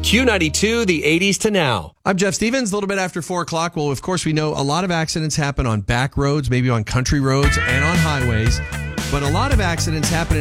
Q92, the 80s to now. I'm Jeff Stevens, a little bit after 4 o'clock. Well, of course, we know a lot of accidents happen on back roads, maybe on country roads and on highways. But a lot of accidents happen in